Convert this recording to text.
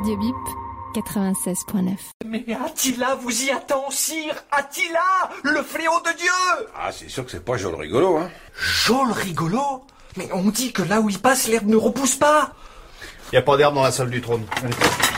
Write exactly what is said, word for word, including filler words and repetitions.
Radio Bip, quatre-vingt-seize point neuf. Mais Attila vous y attend, sire. Attila, le fléau de Dieu. Ah, c'est sûr que c'est pas Jol rigolo, hein. Jol rigolo? Mais on dit que là où il passe, l'herbe ne repousse pas. Y a pas d'herbe dans la salle du trône. Allez.